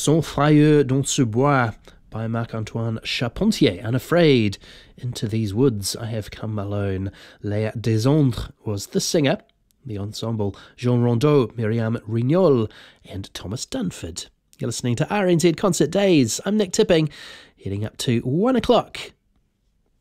Frayeux dans ce bois by Marc-Antoine Charpentier. Unafraid, Into These Woods I Have Come Alone. Léa Desandres was the singer. The ensemble, Jean Rondeau, Myriam Rignol, and Thomas Dunford. You're listening to RNZ Concert Days. I'm Nick Tipping, heading up to 1 o'clock